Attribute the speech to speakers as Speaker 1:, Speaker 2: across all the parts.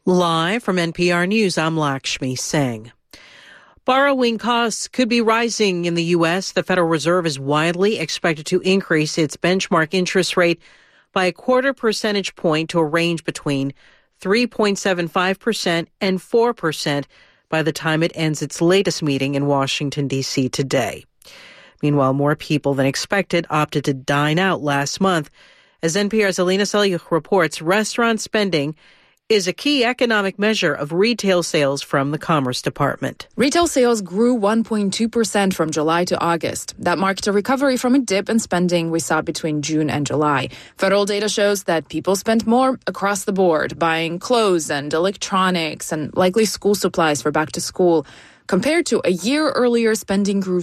Speaker 1: Live from NPR News, I'm Lakshmi Singh. Borrowing costs could be rising in the U.S. The Federal Reserve is widely expected to increase its benchmark interest rate by a quarter percentage point to a range between 3.75% and 4% by the time it ends its latest meeting in Washington, D.C. today. Meanwhile, more people than expected opted to dine out last month. As NPR's Alina Selyukh reports, restaurant spending is a key economic measure of retail sales from the Commerce Department.
Speaker 2: Retail sales grew 1.2% from July to August. That marked a recovery from a dip in spending we saw between June and July. Federal data shows that people spent more across the board, buying clothes and electronics and likely school supplies for back to school. Compared to a year earlier, spending grew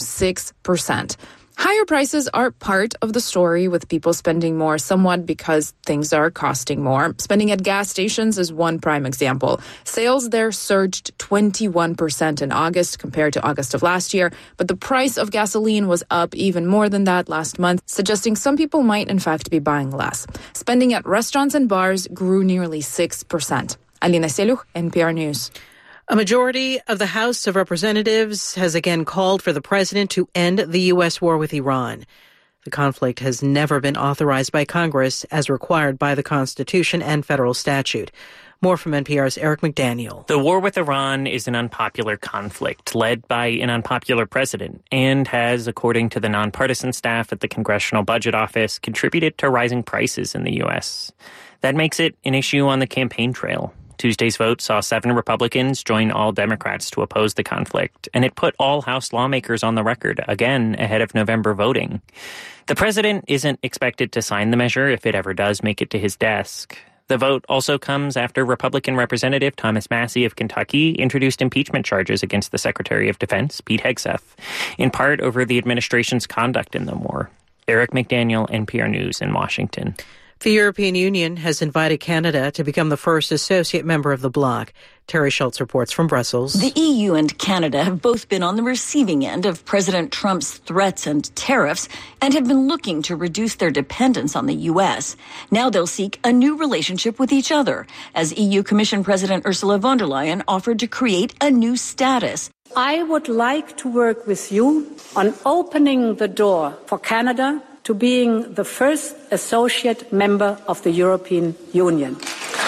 Speaker 2: 6%. Higher prices are part of the story, with people spending more somewhat because things are costing more. Spending at gas stations is one prime example. Sales there surged 21% in August compared to August of last year, but the price of gasoline was up even more than that last month, suggesting some people might in fact be buying less. Spending at restaurants and bars grew nearly 6%. Alina Selyukh, NPR News.
Speaker 1: A majority of the House of Representatives has again called for the president to end the U.S. war with Iran. The conflict has never been authorized by Congress as required by the Constitution and federal statute. More from NPR's Eric McDaniel.
Speaker 3: The war with Iran is an unpopular conflict led by an unpopular president and has, according to the nonpartisan staff at the Congressional Budget Office, contributed to rising prices in the U.S. That makes it an issue on the campaign trail. Tuesday's vote saw 7 Republicans join all Democrats to oppose the conflict, and it put all House lawmakers on the record, again ahead of November voting. The president isn't expected to sign the measure if it ever does make it to his desk. The vote also comes after Republican Representative Thomas Massie of Kentucky introduced impeachment charges against the Secretary of Defense, Pete Hegseth, in part over the administration's conduct in the war. Eric McDaniel, NPR News in Washington.
Speaker 1: The European Union has invited Canada to become the first associate member of the bloc. Terry Schultz reports from Brussels.
Speaker 4: The EU and Canada have both been on the receiving end of President Trump's threats and tariffs and have been looking to reduce their dependence on the U.S. Now they'll seek a new relationship with each other, as EU Commission President Ursula von der Leyen offered to create a new status.
Speaker 5: I would like to work with you on opening the door for Canada to being the first associate member of the European Union.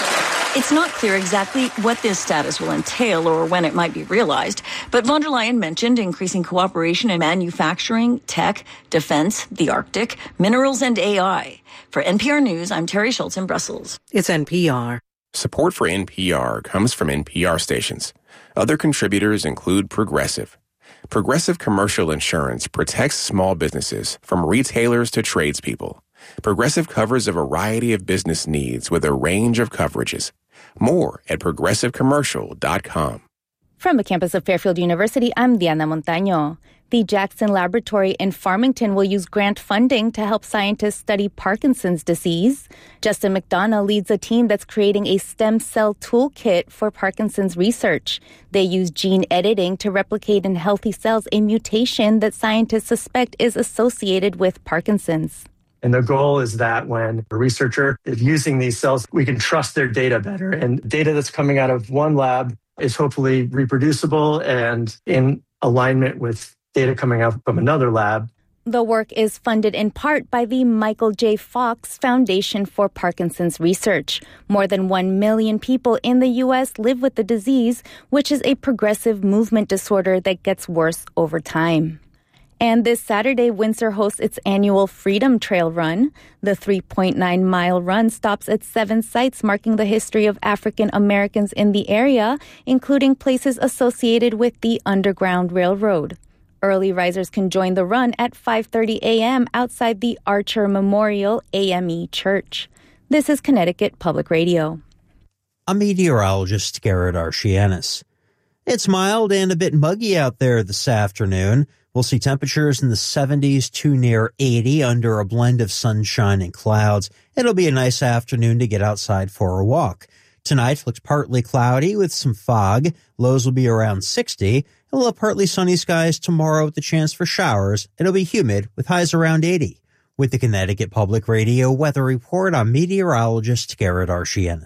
Speaker 4: It's not clear exactly what this status will entail or when it might be realized, but von der Leyen mentioned increasing cooperation in manufacturing, tech, defense, the Arctic, minerals, and AI. For NPR News, I'm Terry Schultz in Brussels.
Speaker 1: It's NPR.
Speaker 6: Support for NPR comes from NPR stations. Other contributors include Progressive. Progressive Commercial Insurance protects small businesses from retailers to tradespeople. Progressive covers a variety of business needs with a range of coverages. More at progressivecommercial.com.
Speaker 7: From the campus of Fairfield University, I'm Diana Montaño. The Jackson Laboratory in Farmington will use grant funding to help scientists study Parkinson's disease. Justin McDonough leads a team that's creating a stem cell toolkit for Parkinson's research. They use gene editing to replicate in healthy cells a mutation that scientists suspect is associated with Parkinson's.
Speaker 8: And the goal is that when a researcher is using these cells, we can trust their data better. And data that's coming out of one lab is hopefully reproducible and in alignment with data coming out from another lab.
Speaker 7: The work is funded in part by the Michael J. Fox Foundation for Parkinson's Research. More than 1 million people in the U.S. live with the disease, which is a progressive movement disorder that gets worse over time. And this Saturday, Windsor hosts its annual Freedom Trail Run. The 3.9-mile run stops at 7 sites marking the history of African Americans in the area, including places associated with the Underground Railroad. Early risers can join the run at 5:30 a.m. outside the Archer Memorial AME Church. This is Connecticut Public Radio.
Speaker 9: I'm meteorologist Garrett Archianis. It's mild and a bit muggy out there this afternoon. We'll see temperatures in the 70s to near 80 under a blend of sunshine and clouds. It'll be a nice afternoon to get outside for a walk. Tonight looks partly cloudy with some fog. Lows will be around 60. We'll have partly sunny skies tomorrow with the chance for showers. It'll be humid with highs around 80. With the Connecticut Public Radio Weather Report, I'm meteorologist Garrett Archianis.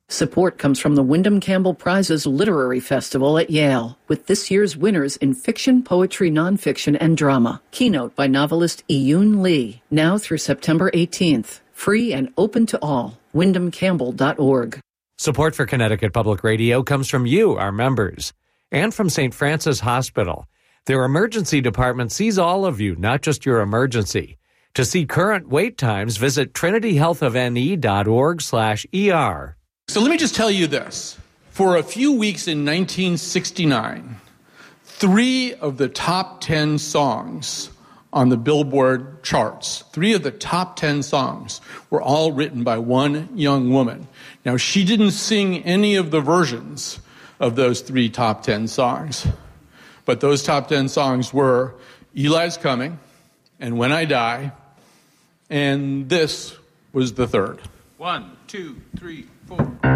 Speaker 10: Support comes from the Wyndham Campbell Prizes Literary Festival at Yale, with this year's winners in fiction, poetry, nonfiction, and drama. Keynote by novelist Iyun Lee, now through September 18th. Free and open to all. WyndhamCampbell.org.
Speaker 11: Support for Connecticut Public Radio comes from you, our members, and from St. Francis Hospital. Their emergency department sees all of you, not just your emergency. To see current wait times, visit trinityhealthofne.org/ER.
Speaker 12: So let me just tell you this. For a few weeks in 1969, 3 of the top 10 songs on the Billboard charts, 3 of the top 10 songs were all written by one young woman. Now, she didn't sing any of the versions of those 3 top 10 songs, but those top 10 songs were Eli's Coming and When I Die, and this was the third. 1, 2, 3, 4.